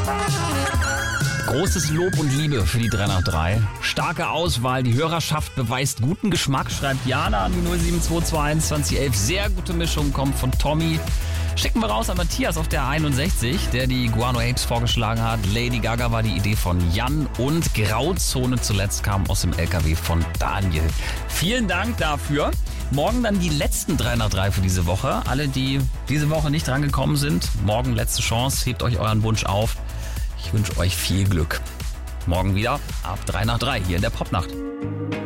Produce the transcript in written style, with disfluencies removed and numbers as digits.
Großes Lob und Liebe für die 3 nach 3. Starke Auswahl, die Hörerschaft beweist guten Geschmack, schreibt Jana an die 07221 2011. Sehr gute Mischung kommt von Tommy. Schicken wir raus an Matthias auf der 61, der die Guano Apes vorgeschlagen hat. Lady Gaga war die Idee von Jan und Grauzone zuletzt kam aus dem LKW von Daniel. Vielen Dank dafür. Morgen dann die letzten 3 nach 3 für diese Woche. Alle, die diese Woche nicht drangekommen sind, morgen letzte Chance, hebt euch euren Wunsch auf. Ich wünsche euch viel Glück. Morgen wieder ab 3 nach 3 hier in der Popnacht.